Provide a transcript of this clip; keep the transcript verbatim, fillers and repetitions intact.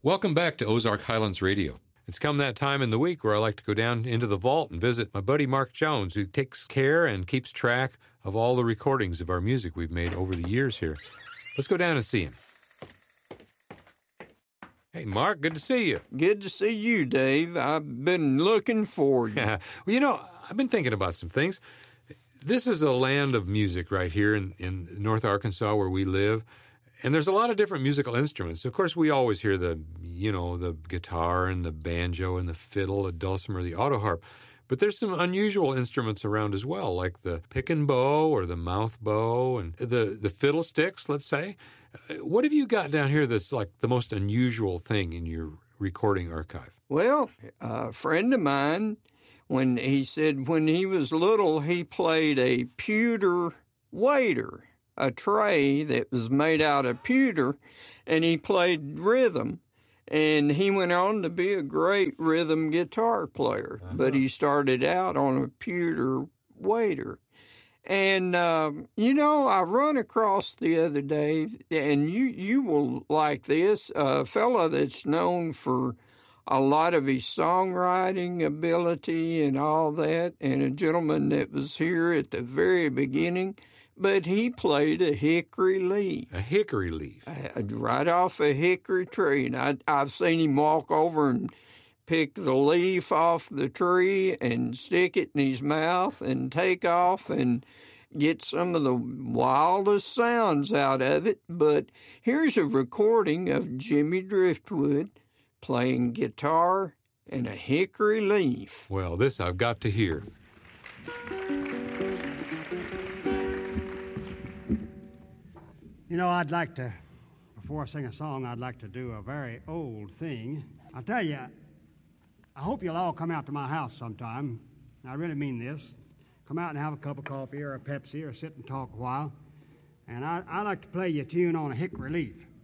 Welcome back to Ozark Highlands Radio. It's come that time in the week where I like to go down into the vault and visit my buddy Mark Jones, who takes care and keeps track of all the recordings of our music we've made over the years here. Let's go down and see him. Hey, Mark, good to see you. Good to see you, Dave. I've been looking for you. Well, you know, I've been thinking about some things. This is a land of music right here in, in North Arkansas where we live. And there's a lot of different musical instruments. Of course, we always hear the, you know, the guitar and the banjo and the fiddle, the dulcimer, the auto harp. But there's some unusual instruments around as well, like the pick and bow or the mouth bow and the, the fiddlesticks, let's say. What have you got down here that's like the most unusual thing in your recording archive? Well, a friend of mine, when he said when he was little, he played a pewter waiter, a tray that was made out of pewter, and he played rhythm. And he went on to be a great rhythm guitar player, uh-huh. but he started out on a pewter waiter. And, um, you know, I run across the other day, and you, you will like this, a fella that's known for a lot of his songwriting ability and all that, and a gentleman that was here at the very beginning, but he played a hickory leaf. A hickory leaf? Uh, right off a hickory tree. And I, I've seen him walk over and pick the leaf off the tree and stick it in his mouth and take off and get some of the wildest sounds out of it. But here's a recording of Jimmy Driftwood playing guitar and a hickory leaf. Well, this I've got to hear. You know, I'd like to, before I sing a song, I'd like to do a very old thing. I'll tell you, I hope you'll all come out to my house sometime. I really mean this. Come out and have a cup of coffee or a Pepsi or sit and talk a while. And I, I like to play you a tune on a hickory leaf.